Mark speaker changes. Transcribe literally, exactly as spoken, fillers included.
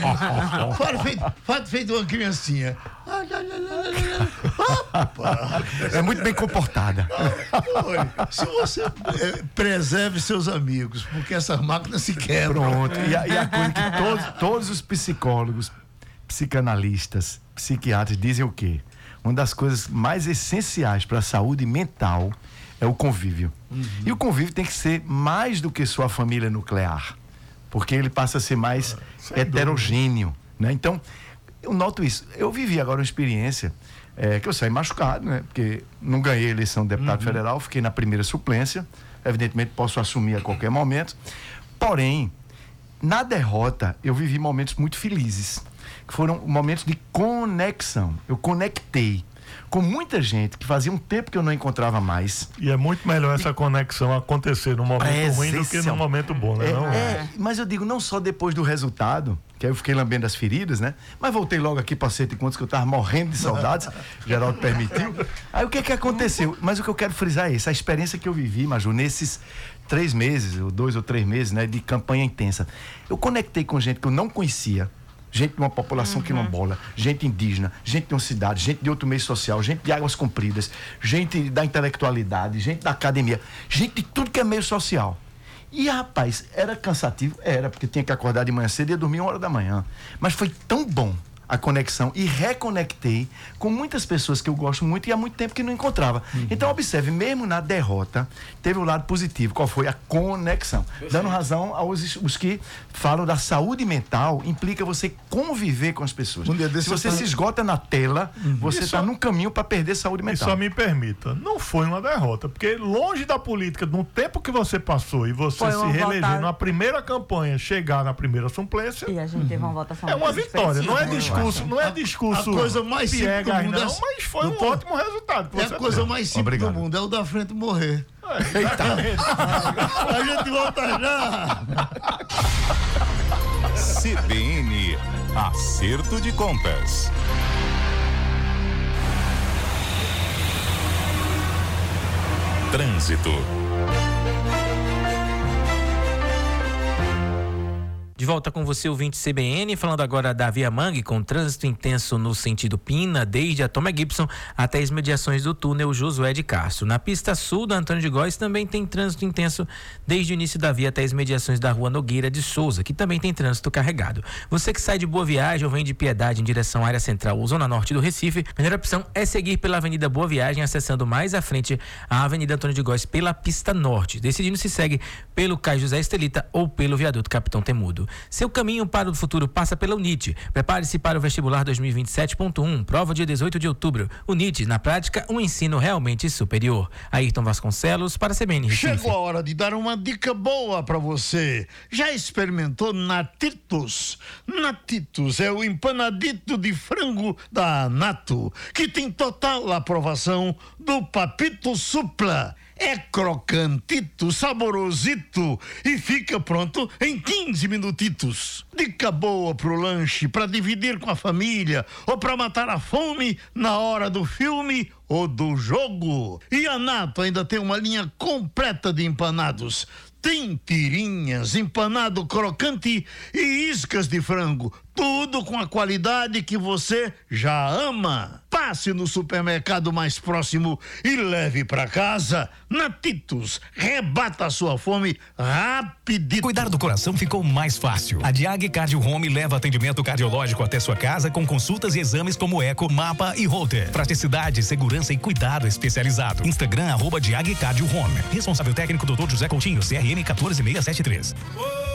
Speaker 1: Faz feito, faz feito uma criancinha. Opa.
Speaker 2: É muito bem comportada.
Speaker 1: Olha, se você é, preserve seus amigos, porque essas máquinas se quebram.
Speaker 2: Pronto. E a, e a coisa que todos, todos os psicólogos, psicanalistas, psiquiatras dizem o quê? Uma das coisas mais essenciais para a saúde mental é o convívio. Uhum. E o convívio tem que ser mais do que sua família nuclear, porque ele passa a ser mais ah, heterogêneo, né? Então, eu noto isso. Eu vivi agora uma experiência é, que eu saí machucado, né? Porque não ganhei a eleição de deputado uhum. federal, fiquei na primeira suplência, evidentemente posso assumir a qualquer momento, porém, na derrota, eu vivi momentos muito felizes, que foram momentos de conexão. Eu conectei com muita gente que fazia um tempo que eu não encontrava mais.
Speaker 3: E é muito melhor essa conexão acontecer num momento ruim do que num momento bom, né?
Speaker 2: É,
Speaker 3: não?
Speaker 2: É, mas eu digo, não só depois do resultado, que aí eu fiquei lambendo as feridas, né? Mas voltei logo aqui para Cento e Contos, que eu tava morrendo de saudades, Geraldo permitiu. Aí o que que aconteceu? Mas o que eu quero frisar é isso, a experiência que eu vivi, Maju, nesses três meses, ou dois ou três meses, né, de campanha intensa. Eu conectei com gente que eu não conhecia, gente de uma população uhum. quilombola, gente indígena, gente de uma cidade, gente de outro meio social, gente de Águas Compridas, gente da intelectualidade, gente da academia, gente de tudo que é meio social. E, rapaz, era cansativo? Era, porque tinha que acordar de manhã cedo e ia dormir uma hora da manhã. Mas foi tão bom a conexão e reconectei com muitas pessoas que eu gosto muito e há muito tempo que não encontrava. Uhum. Então, observe, mesmo na derrota, teve o lado positivo. Qual foi? A conexão. Perfeito. Dando razão aos os que falam da saúde mental, implica você conviver com as pessoas. Um se você tá... se esgota na tela, uhum. você está só... num caminho para perder saúde mental.
Speaker 3: E só me permita, não foi uma derrota, porque longe da política, no tempo que você passou e você foi se reeleger votar... na primeira campanha, chegar na primeira suplência...
Speaker 4: E a gente uhum. teve uma votação...
Speaker 3: É uma vitória, não é discurso. Não é discurso
Speaker 1: a coisa mais simples do mundo,
Speaker 3: não, mas foi um ótimo resultado.
Speaker 1: É a coisa mais simples Obrigado. do mundo, é o da frente morrer.
Speaker 3: É, exatamente.
Speaker 1: A gente volta já.
Speaker 5: C B N, acerto de contas. Trânsito.
Speaker 6: De volta com você, ouvinte C B N, falando agora da Via Mangue, com trânsito intenso no sentido Pina, desde a Thomas Gibson até as mediações do túnel Josué de Castro. Na pista sul da Antônio de Góes também tem trânsito intenso desde o início da via até as mediações da Rua Nogueira de Souza, que também tem trânsito carregado. Você que sai de Boa Viagem ou vem de Piedade em direção à área central ou zona norte do Recife, a melhor opção é seguir pela Avenida Boa Viagem, acessando mais à frente a Avenida Antônio de Góes pela pista norte. Decidindo se segue pelo Cais José Estelita ou pelo Viaduto Capitão Temudo. Seu caminho para o futuro passa pela UNIT. Prepare-se para o vestibular dois mil e vinte e sete ponto um, prova dia dezoito de outubro. UNIT, na prática, um ensino realmente superior. Ayrton Vasconcelos para a C B N Recife.
Speaker 1: Chegou a hora de dar uma dica boa para você. Já experimentou Natitos? Natitos é o empanadito de frango da Nato, que tem total aprovação do Papito Supla. É crocantito, saborosito e fica pronto em quinze minutitos. Dica boa pro lanche, para dividir com a família ou para matar a fome na hora do filme ou do jogo. E a Nato ainda tem uma linha completa de empanados. Tem tirinhas, empanado crocante e iscas de frango. Tudo com a qualidade que você já ama. Passe no supermercado mais próximo e leve para casa. Natitos, rebata a sua fome rapidito.
Speaker 7: Cuidar do coração ficou mais fácil. A Diag Cardio Home leva atendimento cardiológico até sua casa com consultas e exames como eco, mapa e holter. Praticidade, segurança e cuidado especializado. Instagram, arroba Diag Cardio Home. Responsável técnico doutor José Coutinho, C R M um quatro seis sete três.